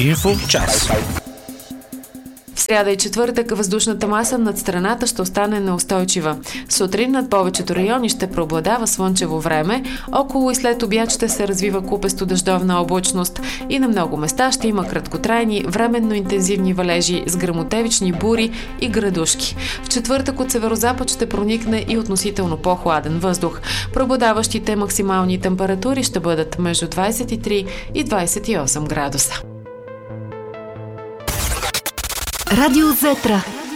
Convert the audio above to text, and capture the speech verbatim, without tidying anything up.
Инфо час. В сряда и четвъртък въздушната маса над страната ще остане неустойчива. Сутрин над повечето райони ще преобладава слънчево време, около и след обяд ще се развива купесто дъждовна облачност и на много места ще има краткотрайни, временно интензивни валежи с гръмотевични бури и градушки. В четвъртък от северозапад ще проникне и относително по-хладен въздух. Преобладаващите максимални температури ще бъдат между двадесет и три и двадесет и осем градуса. Радио Ветра